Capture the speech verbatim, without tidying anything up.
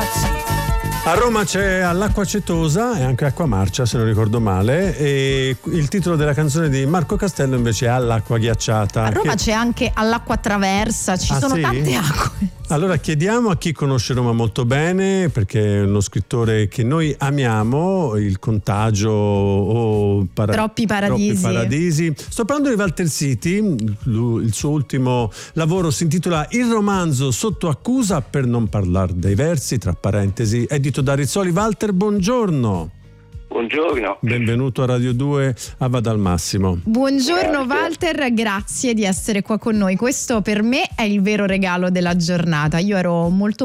A Roma c'è All'acqua acetosa e anche Acqua marcia, se non ricordo male, e il titolo della canzone di Marco Castello invece è All'acqua ghiacciata. A Roma che... c'è anche All'acqua attraversa, ci ah, sono sì? tante acque. Allora chiediamo a chi conosce Roma molto bene, perché è uno scrittore che noi amiamo, Il contagio o para... Troppi paradisi. Troppi paradisi. Sto parlando di Walter Siti, il suo ultimo lavoro si intitola Il romanzo sotto accusa, per non parlare dei versi, tra parentesi, edito da Rizzoli. Walter, buongiorno. Buongiorno. Benvenuto a Radio due, a Vada al Massimo. Buongiorno Grazie. Walter, grazie di essere qua con noi. Questo per me è il vero regalo della giornata. Io ero molto